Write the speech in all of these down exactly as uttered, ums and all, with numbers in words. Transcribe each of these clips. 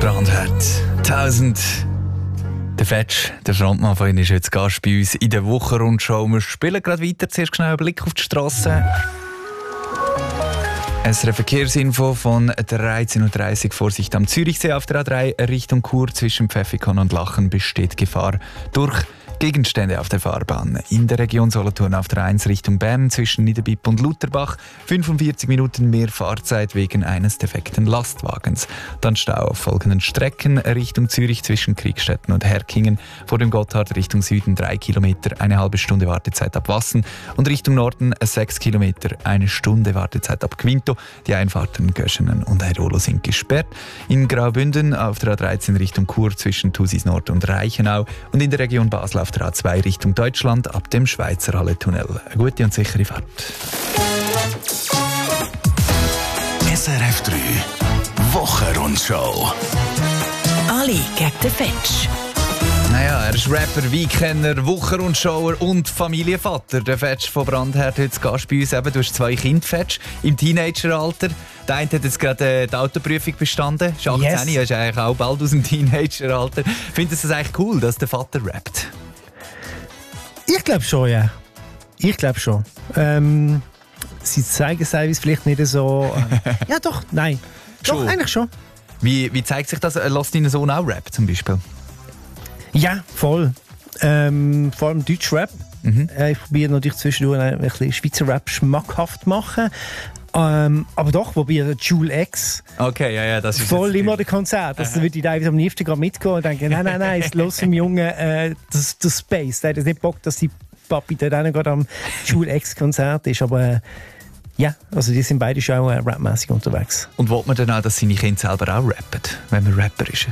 Brandherd. tausend. Der Fetsch, der Frontmann von Ihnen, ist jetzt Gast bei uns in der Wochenrundschau. Wir spielen gerade weiter. Zuerst schnell einen Blick auf die Strasse. Es ist eine Verkehrsinfo von dreizehn Uhr dreißig. Vorsicht am Zürichsee auf der A drei Richtung Chur. Zwischen Pfäffikon und Lachen besteht Gefahr durch Gegenstände auf der Fahrbahn. In der Region Solothurn auf der eins Richtung Bern zwischen Niederbipp und Lutherbach fünfundvierzig Minuten mehr Fahrzeit wegen eines defekten Lastwagens. Dann Stau auf folgenden Strecken: Richtung Zürich zwischen Kriegstetten und Herkingen, vor dem Gotthard Richtung Süden drei Kilometer, eine halbe Stunde Wartezeit ab Wassen, und Richtung Norden sechs Kilometer, eine Stunde Wartezeit ab Quinto. Die Einfahrten Göschenen und Airolo sind gesperrt. In Graubünden auf der A dreizehn Richtung Chur zwischen Thusis Nord und Reichenau und in der Region Basel auf der A zwei Richtung Deutschland ab dem Schweizer Halle-Tunnel. Eine gute und sichere Fahrt. S R F drei Wochenrundschau. Ali gegen den Fetsch. Naja, er ist Rapper, Weinkenner, Wochenrundschauer und Familienvater. Der Fetsch von Brandherd heute zu Gast bei uns. Eben, du hast zwei Kinder, Fetsch, im Teenageralter. Der eine hat jetzt gerade die Autoprüfung bestanden. Ist achtzehn, yes. Er ist eigentlich auch bald aus dem Teenageralter. Findest du es eigentlich cool, dass der Vater rappt? Ich glaube schon, ja. Ich glaube schon. Ähm, sie zeigen es vielleicht nicht so... Äh, ja doch, nein. Doch, schon. Eigentlich schon. Wie, wie zeigt sich das? Lässt deinen Sohn auch Rap zum Beispiel? Ja, voll. Ähm, vor allem Deutschrap. Mhm. Äh, ich probiere natürlich zwischendurch ein bisschen Schweizer Rap schmackhaft machen. Ähm, aber doch, probiere Jule X. Okay, ja, ja, das ist voll immer der Konzert. Also, da würde ich da am liebsten gerade mitgehen und denken, nein, nein, nein, es los im Jungen äh, das, das Space. Der hat nicht Bock, dass die Papi dort auch gerade am Jule X Konzert ist. Aber äh, ja, also die sind beide schon auch äh, rapmäßig unterwegs. Und will man dann auch, dass seine Kinder selber auch rappen, wenn man Rapper ist?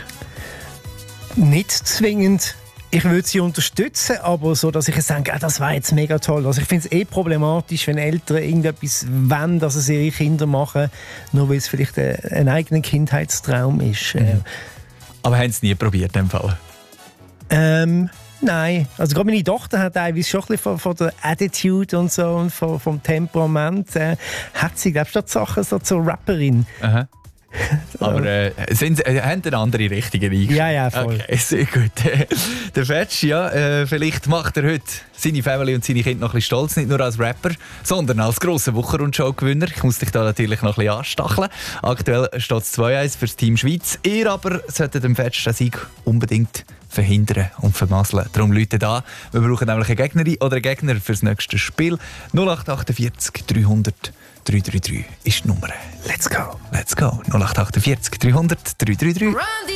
Nicht zwingend. Ich würde sie unterstützen, aber so, dass ich jetzt sage, ah, das war jetzt mega toll. Also ich finde es eh problematisch, wenn Eltern irgendetwas wollen, dass es ihre Kinder machen, nur weil es vielleicht ein, ein eigener Kindheitstraum ist. Mhm. Aber haben Sie es nie probiert in dem Fall? Ähm, nein. Also gerade meine Tochter hat teilweise schon ein bisschen von, von der Attitude und so und von, vom Temperament äh, hat sie, glaube ich, statt Sachen so zur Rapperin. Aha. Aber äh, sind, äh, haben eine andere Richtung eingeschlagen? Ja, ja, voll. Okay, sehr gut. Der Fetsch, ja, äh, vielleicht macht er heute seine Family und seine Kinder noch ein bisschen stolz, nicht nur als Rapper, sondern als grosser Wochenrundschau-Gewinner. Ich muss dich da natürlich noch ein bisschen anstacheln. Aktuell steht es zwei eins für das Team Schweiz. Ihr aber solltet dem Fetsch den Sieg unbedingt verhindern und vermasseln. Darum Leute da. Wir brauchen nämlich eine Gegnerin oder einen Gegner für das nächste Spiel. null acht achtundvierzig dreihundert dreihundertdreiunddreißig ist die Nummer. Let's go. Let's go. null acht achtundvierzig dreihundert dreihundertdreiunddreißig.